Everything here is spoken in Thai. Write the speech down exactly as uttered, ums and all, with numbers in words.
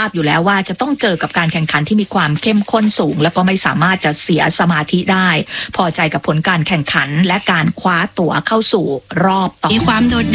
บอยู่แล้วว่าจะต้องเจอกับการแข่งขันที่มีความเข้มข้นสูงแล้วก็ไม่สามารถจะเสียสมาธิได้พอใจกับผลการแข่งขันและการคว้าตั๋วเข้าสู่รอบต่อมีความโดดเด่น